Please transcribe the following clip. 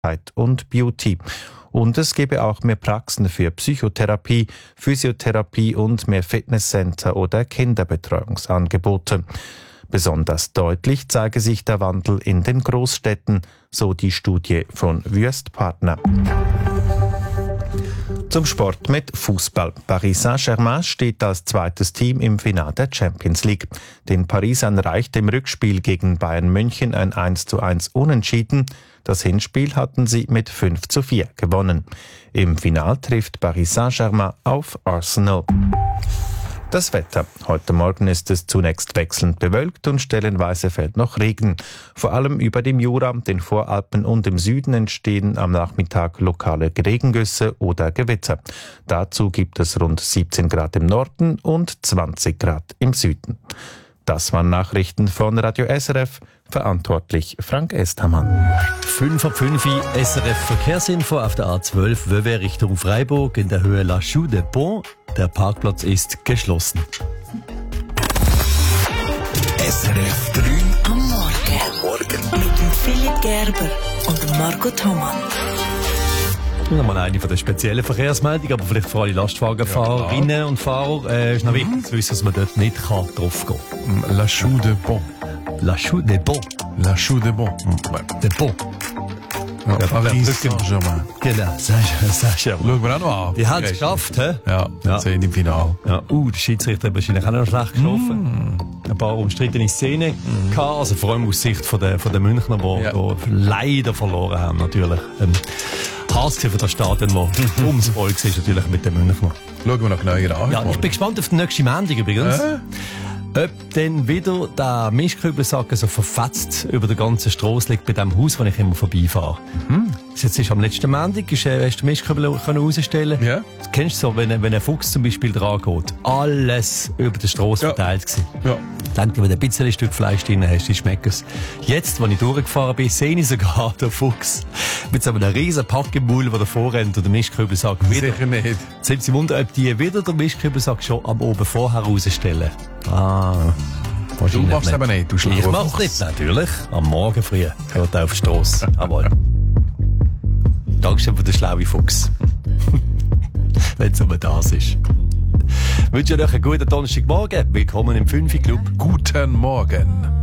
und Beauty. Und es gebe auch mehr Praxen für Psychotherapie, Physiotherapie und mehr Fitnesscenter oder Kinderbetreuungsangebote. Besonders deutlich zeige sich der Wandel in den Großstädten, so die Studie von Wüstpartner. Zum Sport mit Fußball. Paris Saint-Germain steht als zweites Team im Finale der Champions League. Den Parisern reichte im Rückspiel gegen Bayern München ein 1:1 Unentschieden. Das Hinspiel hatten sie mit 5:4 gewonnen. Im Finale trifft Paris Saint-Germain auf Arsenal. Das Wetter. Heute Morgen ist es zunächst wechselnd bewölkt und stellenweise fällt noch Regen. Vor allem über dem Jura, den Voralpen und im Süden entstehen am Nachmittag lokale Regengüsse oder Gewitter. Dazu gibt es rund 17 Grad im Norden und 20 Grad im Süden. Das waren Nachrichten von Radio SRF, verantwortlich Frank Estermann. 5:05 SRF Verkehrsinfo auf der A12 Vevey Richtung Freiburg in der Höhe La Chaux-de-Pont. Der Parkplatz ist geschlossen. SRF 3 am Morgen. Mit dem Philipp Gerber und Marco Thomann. Nochmal eine von den speziellen Verkehrsmeldungen, aber vielleicht für alle Lastwagenfahrerinnen und Fahrer ist noch wichtig zu wissen, dass man dort nicht drauf gehen kann. La Chaux-de-Pont. La Chaux-de-Pont. La Chaux-de-Pont. De Pont. Ja, Paris Saint-Germain. Genau, Saint-Germain. Schauen wir auch noch an. Die haben es geschafft, hä? Ja, sehen im Finale. Ja. Der Schiedsrichter hat wahrscheinlich auch noch schlecht gelaufen. Ein paar umstrittene Szenen gehabt, also vor allem aus Sicht von der Münchner, die leider verloren haben, natürlich. Hart für das Stadion, das ums Volk ist, natürlich mit den Münchner. Schauen wir noch genauer an. Ja, ich bin gespannt auf die nächste Montag übrigens. Ob dann wieder der Mischkübelsack so verfetzt über der ganzen Strasse liegt bei dem Haus, wo ich immer vorbeifahre. Jetzt ist am letzten Montag, hast du den Mischkübel rausstellen. Ja. Das kennst du so, wenn ein Fuchs zum Beispiel dran geht. Alles über der Strasse verteilt gewesen. Ja. Ich denke, wenn du ein bisschen ein Stück Fleisch drin hast, dann schmeckt es. Jetzt, als ich durchgefahren bin, sehe ich sogar den Fuchs mit so einem riesen Packgemüll, der davor rennt und der Mischkübelsack wieder. Sicher nicht. Jetzt sind sie wundern, ob die wieder den Mischkübelsack schon am oben vorher rausstellen. Du machst es aber nicht, du Ich mach's nicht, natürlich. Am Morgen früh. Hört auf die Strasse. Jawohl. Dankeschön für den schlauen Fuchs. Wenn es aber das ist. Ich wünsche euch einen guten Donnerstagmorgen. Willkommen im 5 Club. Guten Morgen.